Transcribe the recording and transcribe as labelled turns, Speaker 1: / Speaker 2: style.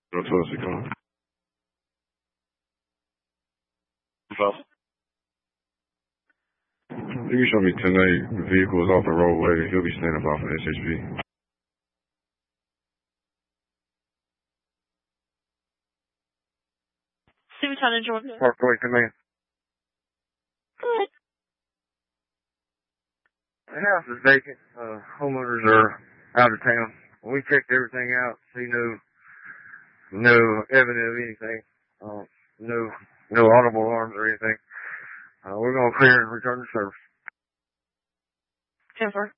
Speaker 1: Go to us, come. You can show me tonight vehicles off the roadway. He'll be standing by for SHP.
Speaker 2: Lieutenant Jordan.
Speaker 3: Parkway Command.
Speaker 2: Good.
Speaker 3: The house is vacant. Homeowners are out of town. We checked everything out. See no evidence of anything. No audible alarms or anything. We're going to clear and return to service.
Speaker 2: 10-4.